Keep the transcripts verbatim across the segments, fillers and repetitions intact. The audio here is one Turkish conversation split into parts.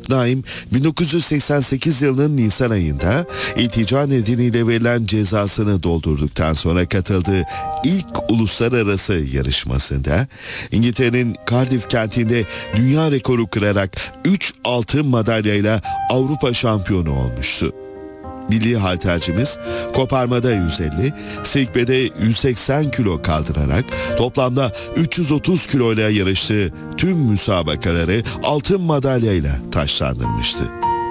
Naim, bin dokuz yüz seksen sekiz yılının Nisan ayında iltica nedeniyle verilen cezasını doldurduktan sonra katıldığı ilk uluslararası yarışmasında İngiltere'nin Cardiff kentinde dünya rekoru kırarak üç altın madalyayla Avrupa şampiyonu olmuştu. Milli haltercimiz koparmada yüz elli, silkmede yüz seksen kilo kaldırarak toplamda üç yüz otuz kiloyla yarıştığı tüm müsabakaları altın madalyayla taçlandırmıştı.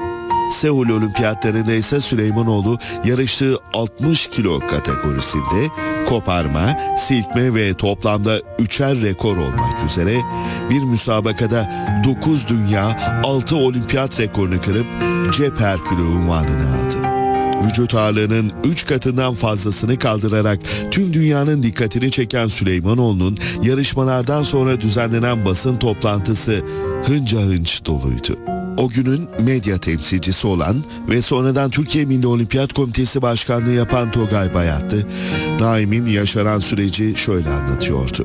Seul Olimpiyatlarında ise Süleymanoğlu yarıştığı altmış kilo kategorisinde koparma, silkme ve toplamda üçer rekor olmak üzere bir müsabakada dokuz dünya, altı olimpiyat rekorunu kırıp cep herkülü unvanını aldı. Vücut ağırlığının üç katından fazlasını kaldırarak tüm dünyanın dikkatini çeken Süleymanoğlu'nun yarışmalardan sonra düzenlenen basın toplantısı hınca hınç doluydu. O günün medya temsilcisi olan ve sonradan Türkiye Milli Olimpiyat Komitesi Başkanlığı yapan Togay Bayatlı, Naim'in yaşanan süreci şöyle anlatıyordu.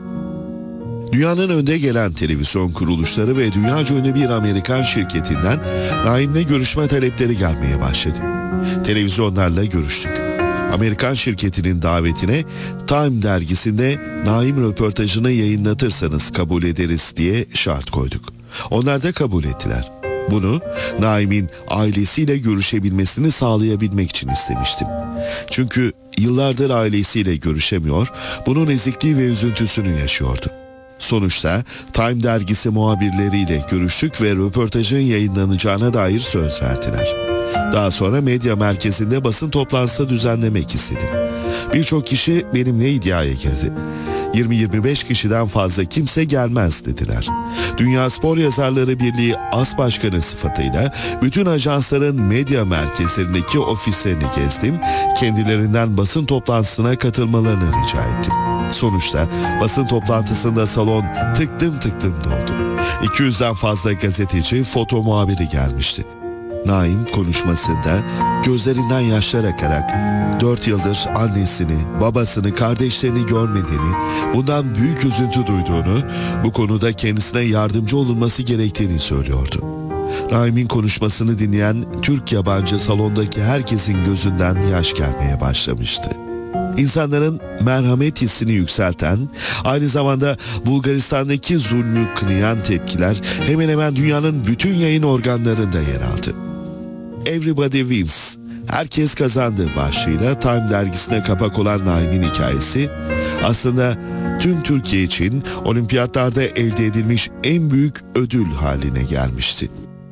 Dünyanın önde gelen televizyon kuruluşları ve dünyaca ünlü bir Amerikan şirketinden Naim'le görüşme talepleri gelmeye başladı. Televizyonlarla görüştük. Amerikan şirketinin davetine Time dergisinde Naim röportajını yayınlatırsanız kabul ederiz diye şart koyduk. Onlar da kabul ettiler. Bunu Naim'in ailesiyle görüşebilmesini sağlayabilmek için istemiştim. Çünkü yıllardır ailesiyle görüşemiyor, bunun ezikliği ve üzüntüsünü yaşıyordu. Sonuçta Time dergisi muhabirleriyle görüştük ve röportajın yayınlanacağına dair söz verdiler. Daha sonra medya merkezinde basın toplantısı düzenlemek istedim. Birçok kişi benimle iddiaya girdi. yirmi yirmi beş kişiden fazla kimse gelmez dediler. Dünya Spor Yazarları Birliği As Başkanı sıfatıyla bütün ajansların medya merkezlerindeki ofislerini gezdim. Kendilerinden basın toplantısına katılmalarını rica ettim. Sonuçta basın toplantısında salon tıktım tıktım doldu. iki yüzden fazla gazeteci, foto muhabiri gelmişti. Naim konuşmasında gözlerinden yaşlar akarak dört yıldır annesini, babasını, kardeşlerini görmediğini, bundan büyük üzüntü duyduğunu, bu konuda kendisine yardımcı olunması gerektiğini söylüyordu. Naim'in konuşmasını dinleyen Türk yabancı salondaki herkesin gözünden yaş gelmeye başlamıştı. İnsanların merhamet hissini yükselten, aynı zamanda Bulgaristan'daki zulmü kınayan tepkiler hemen hemen dünyanın bütün yayın organlarında yer aldı. Everybody Wins, herkes kazandı başlığıyla Time dergisine kapak olan Naim'in hikayesi aslında tüm Türkiye için olimpiyatlarda elde edilmiş en büyük ödül haline gelmişti.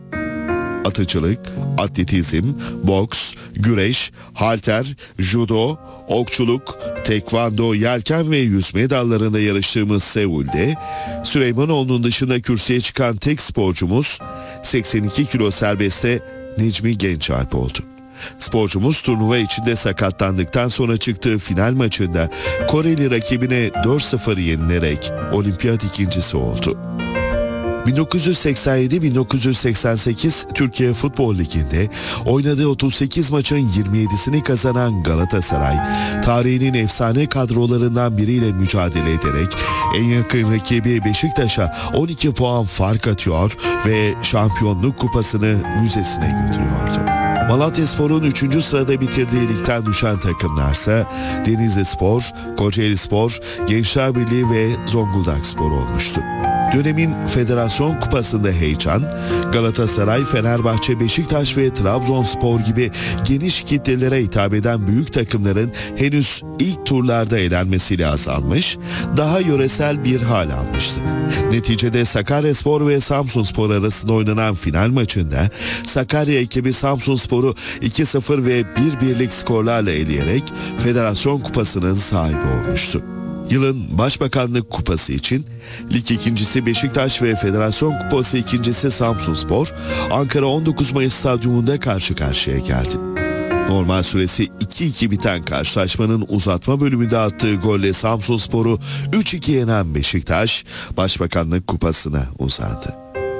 Atıcılık, atletizm, boks, güreş, halter, judo, okçuluk, tekvando, yelken ve yüzme dallarında yarıştığımız Seul'de Süleymanoğlu'nun dışında kürsüye çıkan tek sporcumuz seksen iki kilo serbestte Necmi Gençalp oldu. Sporcumuz turnuva içinde sakatlandıktan sonra çıktığı final maçında Koreli rakibine dört sıfır yenilerek olimpiyat ikincisi oldu. bin dokuz yüz seksen yedi bin dokuz yüz seksen sekiz Türkiye Futbol Ligi'nde oynadığı otuz sekiz maçın yirmi yedisini kazanan Galatasaray, tarihinin efsane kadrolarından biriyle mücadele ederek en yakın rakibi Beşiktaş'a on iki puan fark atıyor ve şampiyonluk kupasını müzesine götürüyordu. Malatyaspor'un üçüncü sırada bitirdiği ligden düşen takımlarsa Denizlispor, Kocaelispor, Gençler Birliği ve Zonguldakspor olmuştu. Dönemin Federasyon Kupası'nda heyecan, Galatasaray, Fenerbahçe, Beşiktaş ve Trabzonspor gibi geniş kitlelere hitap eden büyük takımların henüz ilk turlarda elenmesiyle azalmış, daha yöresel bir hal almıştı. Neticede Sakaryaspor ve Samsunspor arasında oynanan final maçında Sakarya ekibi Samsunspor'u iki sıfır ve bir birlik skorlarla eleyerek Federasyon Kupası'nın sahibi olmuştu. Yılın Başbakanlık Kupası için lig ikincisi Beşiktaş ve Federasyon Kupası ikincisi Samsunspor, Ankara on dokuz Mayıs Stadyumunda karşı karşıya geldi. Normal süresi iki iki biten karşılaşmanın uzatma bölümünde attığı golle Samsunspor'u üç iki yenen Beşiktaş, Başbakanlık Kupası'na uzandı.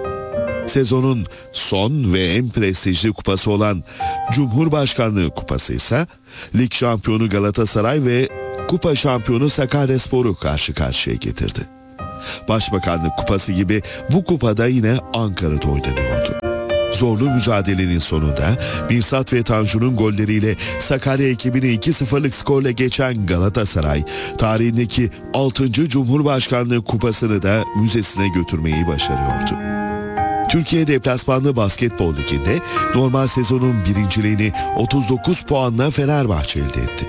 Sezonun son ve en prestijli kupası olan Cumhurbaşkanlığı Kupası ise lig şampiyonu Galatasaray ve Kupa şampiyonu Sakaryaspor'u karşı karşıya getirdi. Başbakanlık Kupası gibi bu kupada yine Ankara'da oynanıyordu. Zorlu mücadelenin sonunda Mirsat ve Tanju'nun golleriyle Sakarya ekibini iki sıfırlık skorla geçen Galatasaray, tarihindeki altıncı Cumhurbaşkanlığı kupasını da müzesine götürmeyi başarıyordu. Türkiye Deplasmanlı Basketbol Ligi'nde normal sezonun birinciliğini otuz dokuz puanla Fenerbahçe elde etti.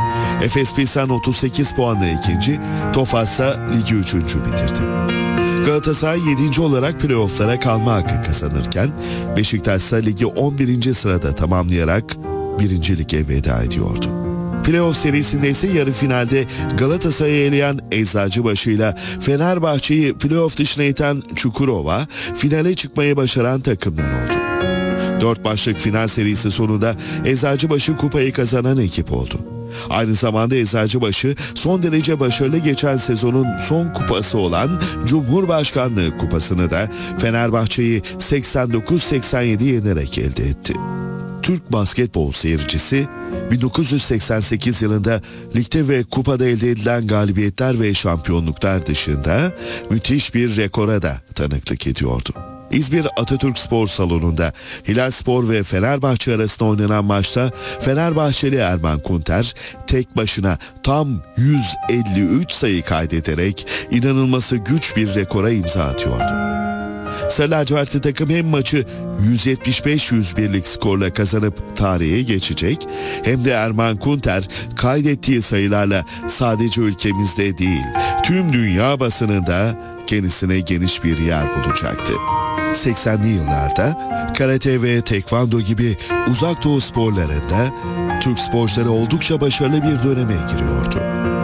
Efes Pilsen otuz sekiz puanla ikinci, Tofaş ise ligi üçüncü bitirdi. Galatasaray yedinci olarak playofflara kalma hakkı kazanırken Beşiktaş ise ligi on birinci sırada tamamlayarak birinci lige veda ediyordu. Playoff serisinde ise yarı finalde Galatasaray'ı eleyen Eczacıbaşı'yla Fenerbahçe'yi playoff dışına iten Çukurova finale çıkmayı başaran takımlar oldu. Dört maçlık final serisi sonunda Eczacıbaşı kupayı kazanan ekip oldu. Aynı zamanda Eczacıbaşı son derece başarılı geçen sezonun son kupası olan Cumhurbaşkanlığı kupasını da Fenerbahçe'yi seksen dokuz seksen yedi yenerek elde etti. Türk basketbol seyircisi bin dokuz yüz seksen sekiz yılında ligde ve kupada elde edilen galibiyetler ve şampiyonluklar dışında müthiş bir rekora da tanıklık ediyordu. İzmir Atatürk Spor Salonu'nda Hilalspor ve Fenerbahçe arasında oynanan maçta Fenerbahçeli Erman Kunter tek başına tam yüz elli üç sayı kaydederek inanılması güç bir rekora imza atıyordu. Sarı lacivertli takım hem maçı yüz yetmiş beş yüz birlik skorla kazanıp tarihe geçecek, hem de Erman Kunter kaydettiği sayılarla sadece ülkemizde değil, tüm dünya basınında kendisine geniş bir yer bulacaktı. seksenli yıllarda karate ve tekvando gibi uzak doğu sporlarında Türk sporcuları oldukça başarılı bir döneme giriyordu.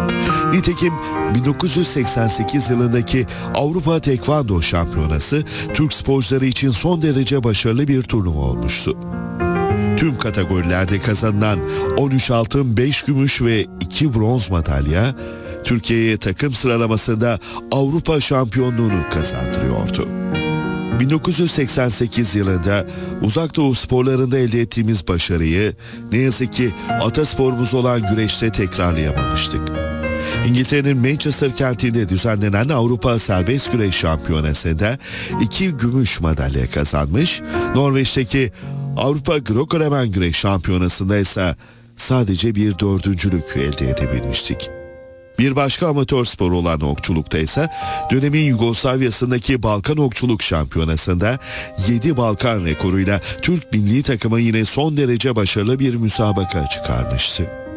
Nitekim bin dokuz yüz seksen sekiz yılındaki Avrupa Tekvando Şampiyonası Türk sporcuları için son derece başarılı bir turnuva olmuştu. Tüm kategorilerde kazanılan on üç altın, beş gümüş ve iki bronz madalya Türkiye'ye takım sıralamasında Avrupa şampiyonluğunu kazandırıyordu. bin dokuz yüz seksen sekiz yılında uzak doğu sporlarında elde ettiğimiz başarıyı ne yazık ki atasporumuz olan güreşte tekrarlayamamıştık. İngiltere'nin Manchester kentinde düzenlenen Avrupa Serbest Güreş Şampiyonası'nda iki gümüş madalya kazanmış, Norveç'teki Avrupa Greco-Romen Güreş Şampiyonası'nda ise sadece bir dördüncülük elde edebilmiştik. Bir başka amatör spor olan okçulukta ise dönemin Yugoslavya'sındaki Balkan Okçuluk Şampiyonası'nda yedi Balkan rekoruyla Türk milli takımı yine son derece başarılı bir müsabaka çıkarmıştı.